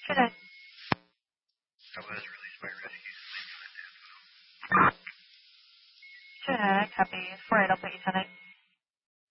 Good night. I was released by rescue. Good night. Copy. 48, I'll put you tonight.